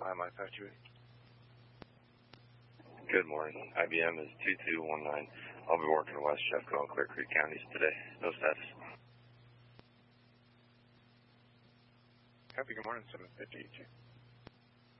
IMI 528. Good morning. IBM is 2219. I'll be working in West Sheffield and Clear Creek counties today. No status. Copy, good morning, 750 ET.